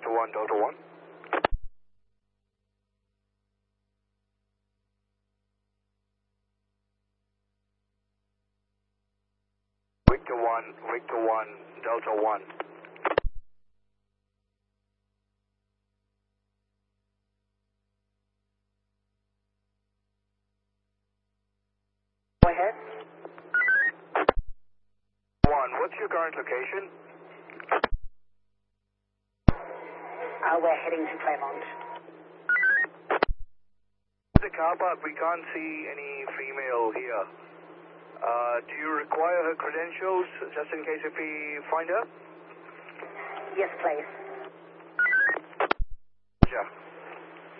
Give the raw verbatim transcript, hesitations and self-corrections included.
Victor one, Delta one. Victor one, Victor one, Delta one. Go ahead. One, what's your current location? Uh, we're heading to Claremont. The car park, we can't see any female here. Uh, do you require her credentials just in case if we find her? Yes, please. Yeah.